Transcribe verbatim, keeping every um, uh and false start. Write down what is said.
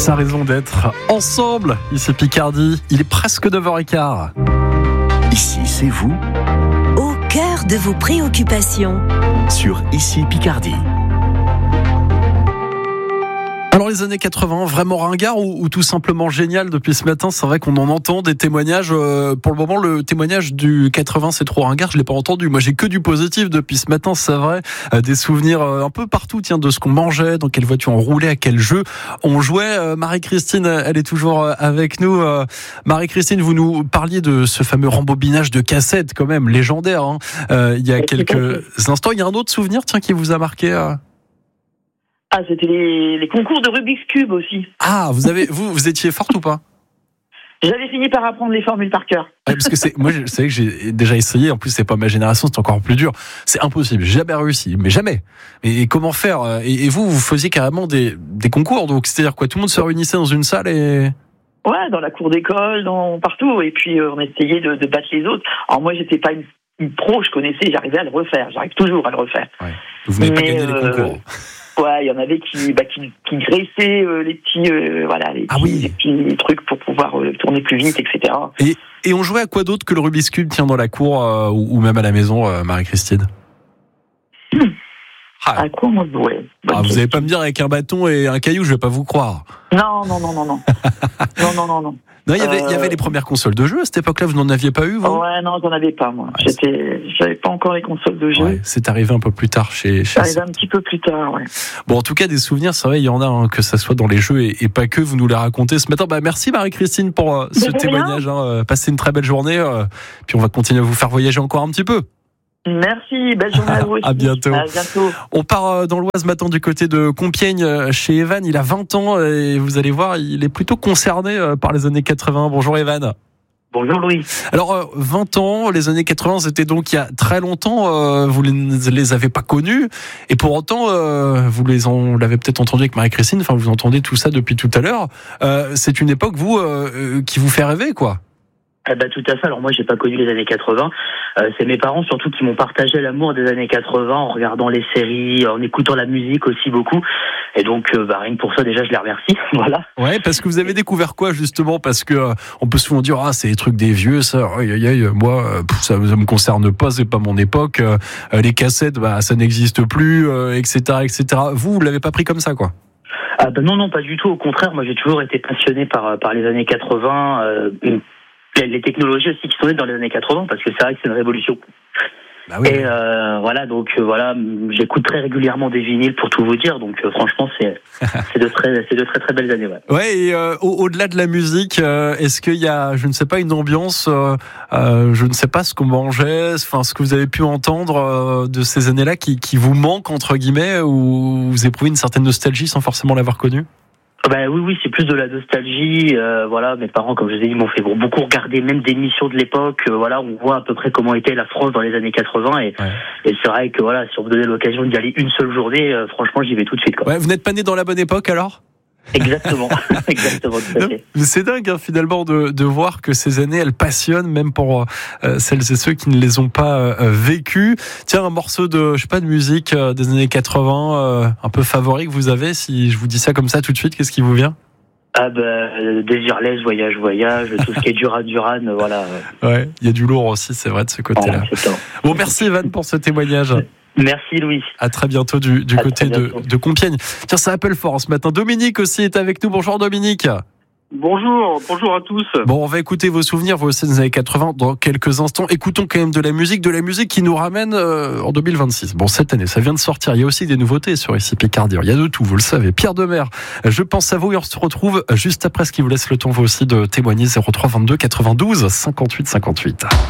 sa raison d'être ensemble. Ici Picardie, il est presque neuf heures quinze. Ici, c'est vous. Au cœur de vos préoccupations. Sur Ici Picardie. Alors les années quatre-vingts, vraiment ringard ou, ou tout simplement génial depuis ce matin? C'est vrai qu'on en entend des témoignages. Euh, pour le moment, le témoignage du quatre-vingts, c'est trop ringard. Je l'ai pas entendu. Moi, j'ai que du positif depuis ce matin. C'est vrai, euh, des souvenirs euh, un peu partout. Tiens, de ce qu'on mangeait, dans quelle voiture on roulait, à quel jeu on jouait. Euh, Marie-Christine, elle est toujours euh, avec nous. Euh, Marie-Christine, vous nous parliez de ce fameux rembobinage de cassettes, quand même légendaire. Hein, euh, il y a quelques instants. Il y a un autre souvenir, tiens, qui vous a marqué. Euh... Ah, c'était les, les concours de Rubik's Cube aussi. Ah, vous avez, vous, vous étiez forte ou pas? J'avais fini par apprendre les formules par cœur. Ouais, parce que c'est, moi, je sais que j'ai déjà essayé. En plus, c'est pas ma génération, c'est encore plus dur. C'est impossible. J'ai jamais réussi, mais jamais. Et, et comment faire? et, et vous, vous faisiez carrément des, des concours. Donc, c'est-à-dire quoi? Tout le monde se réunissait dans une salle et... Ouais, dans la cour d'école, dans partout. Et puis, euh, on essayait de, de battre les autres. Alors, moi, j'étais pas une, une pro, je connaissais, j'arrivais à le refaire. J'arrive toujours à le refaire. Ouais. Vous n'avez pas gagné euh, les concours. Ouais, il y en avait qui, bah, qui, qui graissaient euh, les petits, euh, voilà, les, ah petits, oui. les petits trucs pour pouvoir euh, tourner plus vite, et cetera. Et, et on jouait à quoi d'autre que le Rubik's Cube, tiens, dans la cour euh, ou, ou même à la maison, euh, Marie-Christine? Hmm. Ah. À quoi on jouait? Ah, vous n'allez pas me dire avec un bâton et un caillou, je vais pas vous croire. Non, non, non, non, non. non, non, non, non. Non, il y avait, euh... il y avait les premières consoles de jeu à cette époque-là. Vous n'en aviez pas eu, vous? Ouais, non, j'en avais pas, moi. Ouais, J'étais, j'avais pas encore les consoles de jeu. Ouais, c'est arrivé un peu plus tard chez. chez c'est arrivé un petit peu plus tard, ouais. Bon, en tout cas, des souvenirs, c'est vrai, il y en a, hein, que ça soit dans les jeux et, et pas que. Vous nous les racontez ce matin. Bah, merci Marie-Christine pour euh, ce témoignage. Hein, passez une très belle journée. Euh, puis on va continuer à vous faire voyager encore un petit peu. Merci, belle journée à vous aussi. À bientôt. À bientôt. On part dans l'Oise maintenant du côté de Compiègne chez Evan. Il a vingt ans et vous allez voir, il est plutôt concerné par les années quatre-vingts. Bonjour Evan. Bonjour Louis. Alors vingt ans, les années quatre-vingts, c'était donc il y a très longtemps. Vous ne les avez pas connus et pour autant, vous les en, l'avez peut-être entendu avec Marie-Christine. Enfin, vous entendez tout ça depuis tout à l'heure. C'est une époque vous qui vous fait rêver, quoi. Eh ben, tout à fait. Alors moi, j'ai pas connu les années quatre-vingts. Euh, c'est mes parents surtout qui m'ont partagé l'amour des années quatre-vingts en regardant les séries, en écoutant la musique aussi beaucoup. Et donc, euh, bah, rien que pour ça, déjà, je les remercie. Voilà. Ouais, parce que vous avez découvert quoi justement? Parce que euh, on peut souvent dire ah c'est des trucs des vieux, ça. Aïe aïe aïe. Moi, euh, ça, ça me concerne pas, c'est pas mon époque. Euh, les cassettes, bah ça n'existe plus, euh, et cetera, et cetera. Vous, vous l'avez pas pris comme ça, quoi? Ah ben non, non, pas du tout. Au contraire, moi, j'ai toujours été passionné par par les années quatre-vingts. Euh, les technologies aussi qui sont nées dans les années quatre-vingts, parce que c'est vrai que c'est une révolution. Bah oui. Et euh, voilà, donc euh, voilà, j'écoute très régulièrement des vinyles pour tout vous dire, donc euh, franchement c'est c'est de très c'est de très très belles années. Ouais. Ouais. Et euh, au, au-delà de la musique, euh, est-ce qu'il y a, je ne sais pas, une ambiance, euh, euh, je ne sais pas ce qu'on mangeait, enfin ce que vous avez pu entendre euh, de ces années-là qui qui vous manque entre guillemets, ou vous éprouvez une certaine nostalgie sans forcément l'avoir connu? Ben oui, oui, c'est plus de la nostalgie. Euh, voilà, mes parents, comme je vous ai dit, m'ont fait beaucoup regarder même des émissions de l'époque. Euh, voilà, on voit à peu près comment était la France dans les années quatre-vingts. Et, ouais. et c'est vrai que voilà, si on me donnait l'occasion d'y aller une seule journée, euh, franchement, j'y vais tout de suite. Quoi. Ouais, vous n'êtes pas né dans la bonne époque alors? Exactement, exactement. Tout à fait. Mais c'est dingue hein, finalement de, de voir que ces années elles passionnent même pour euh, celles et ceux qui ne les ont pas euh, vécues. Tiens, un morceau de je sais pas de musique euh, des années quatre-vingts euh, un peu favori que vous avez, si je vous dis ça comme ça tout de suite, qu'est-ce qui vous vient? Ah ben, Désirless, Voyage, Voyage, tout ce qui est Duran Duran, voilà. Ouais, il y a du lourd aussi, c'est vrai de ce côté-là. Voilà, bon, merci Evan pour ce témoignage. Merci Louis. À très bientôt du, du côté de, de Compiègne. Tiens, ça appelle fort ce matin. Dominique aussi est avec nous. Bonjour Dominique. Bonjour, bonjour à tous. Bon, on va écouter vos souvenirs, vos scènes des années quatre-vingts dans quelques instants. Écoutons quand même de la musique, de la musique qui nous ramène euh, en deux mille vingt-six. Bon, cette année, ça vient de sortir. Il y a aussi des nouveautés sur Ici Picardie. Il y a de tout, vous le savez. Pierre Demers, je pense à vous et on se retrouve juste après, ce qui vous laisse le temps vous aussi de témoigner. zéro trois vingt-deux quatre-vingt-douze cinquante-huit cinquante-huit.